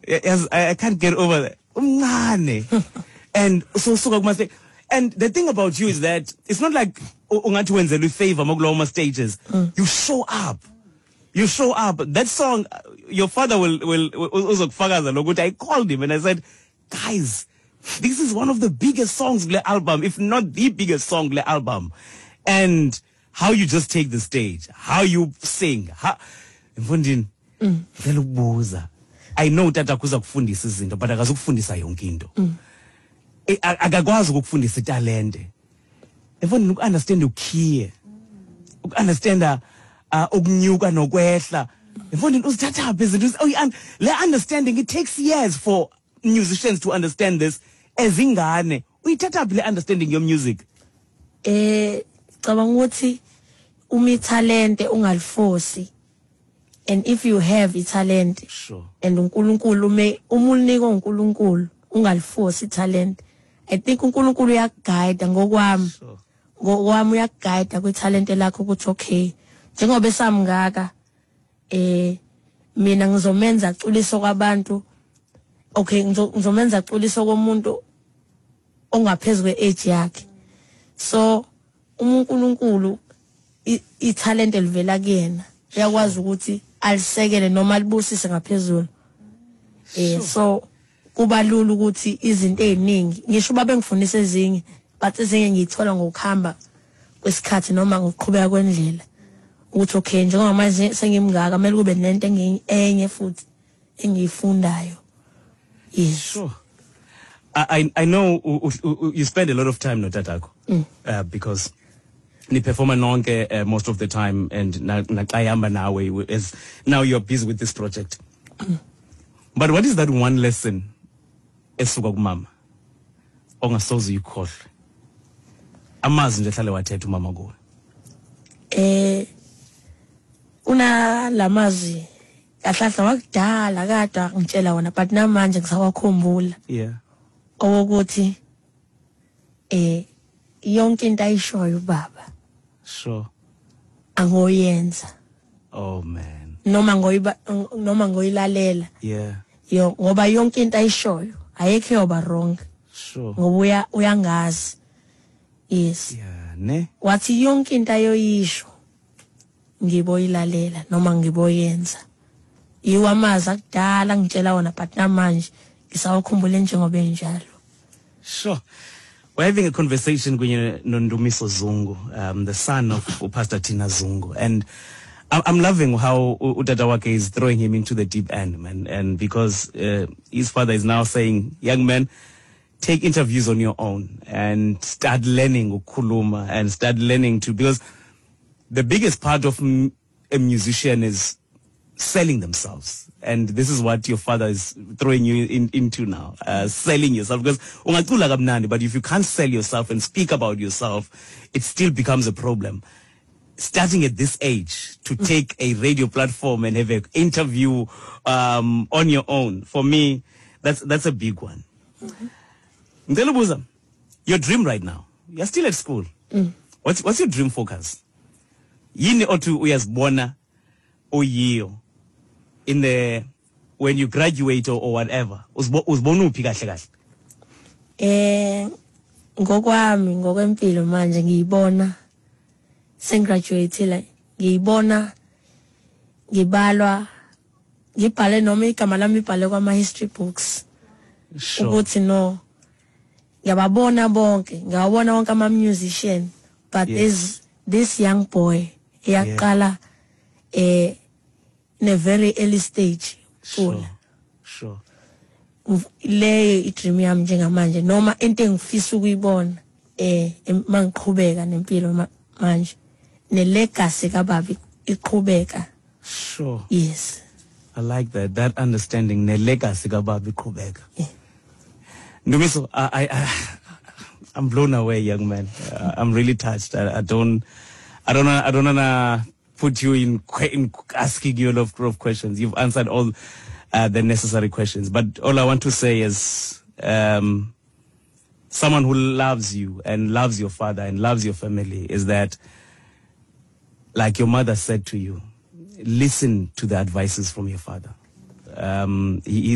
I can't get over that. And so must say. And the thing about you is that it's not like ungathi wenzelwe favor makuloma stages. You show up. You show up. That song, your father will uzokufakaza lokuthi I called him and I said, guys, this is one of the biggest songs on the album, if not the biggest song on the album. And how you just take the stage, how you sing, Mfundini, I know tata kuza kufundisa izinto, but akazukufundisa yonke into. Akakwazi ukufundisa italente. Mfundini ukunderstand ukhiye, ukunderstand ukunyuka nokwehla. Mfundini uzithatha phi izinto? Le understanding, it takes years for musicians to understand this. Ezingane, uyithatha phi le understanding your music? Cabanga ukuthi talente ungaliforce, and if you have talent, sure, and uNkulunkulu umunika uNkulunkulu ungaliforce talent, I think uNkulunkulu uyaguide ngokwami, ngokwami uyaguide kwitalente lakho ukuthi okay, njengoba esamngaka mina ngizomenza aculiso kwabantu, okay, ngizomenza aculiso komuntu ongaphezulu kwe-age yakhe. So uNkulunkulu italent elivela kuyena uyakwazi ukuthi alisekele noma alibusise ngaphezulu. So kuba lula ukuthi izinto eziningi ngisho babe ngifundisa ezinye, but ezinye ngiyithola ngokuhamba kwesikhathi noma ngokuqhubeka kwendlela ukuthi okay, njengoba manje sengimngaka kumele kube nento enye futhi engiyifundayo. Yes. Sure. I know you spend a lot of time no tatako because ni perform nonke most of the time, and naxayamba nawe as now you're busy with this project. But what is that one lesson esuka kumama ongasoze uyikhohle? Amazi nje hlale wathetha umama kuwe. Una lamazi kahlahla wakudala kade ngitshela wona, but namanje ngisawakhumbula. Yeah. Owokuthi yonke into ayishoyo baba. Sure. Angoyenza. Oh man. Noma ngoyilalela. Yeah. Yo ngoba yonke into ayishoyo ayekho yoba wrong. Sure. Ngoba uyangazi. Yes. Yeah, ne? Wathi yonke into ayoyisho ngiboyilalela noma ngiboyenza. Iwamaza kudala ngitshela wona, but namanje ngisawukhumbula njengoba enjalo. Sure. We're having a conversation with Nondumiso Zungu, the son of Pastor Tina Zungu, and I'm loving how Utatawake is throwing him into the deep end, man. And because his father is now saying, young man, take interviews on your own and start learning ukuluma and start learning to, because the biggest part of a musician is selling themselves. And this is what your father is throwing you into now, selling yourself. Because but if you can't sell yourself and speak about yourself, it still becomes a problem. Starting at this age to take a radio platform and have an interview on your own, for me, that's a big one. Ndelubuza, your dream right now, you're still at school. What's your dream focus? Yini otu uyazibona oyiyo in the when you graduate or whatever, uzibona uphi kahle kahle? Ngokwami ngokwempilo manje ngiyibona sengigraduate, ngiyibona ngibhale noma igama lami ibhale kwama history books. Ukuthi no ngiyababona bonke, ngiyabona wonke ama musician, but there's this young boy eyaqala in a very early stage. Sure. Le idream yami njengamanje noma into engifisa ukuyibona mangiqhubeka nempilo manje ne legacy kababa iqhubeka. Sure. Yes. I like that understanding, ne legacy kababa iqhubeka. Ndumiso, I'm blown away, young man. I'm really touched. I don't wanna put you in asking you a lot of questions. You've answered all the necessary questions. But all I want to say is, someone who loves you and loves your father and loves your family is that, like your mother said to you, listen to the advices from your father. He is